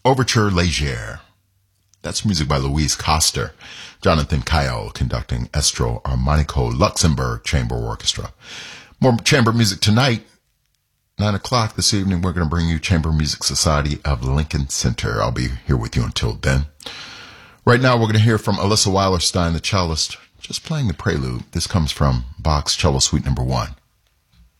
Overture Légère. That's music by Louise Coster. Jonathan Kyle conducting Estro Armonico Luxembourg Chamber Orchestra. More chamber music tonight. 9 o'clock this evening, we're going to bring you Chamber Music Society of Lincoln Center. I'll be here with you until then. Right now, we're going to hear from Alyssa Weilerstein, the cellist, just playing the prelude. This comes from Bach's Cello Suite No. 1.